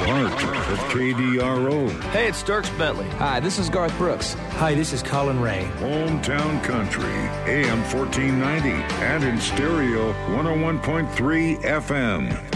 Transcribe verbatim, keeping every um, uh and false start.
Bart at K D R O. Hey, it's Dierks Bentley. Hi, this is Garth Brooks. Hi, this is Colin Ray. Hometown Country, A M fourteen ninety, and in stereo, one oh one point three F M.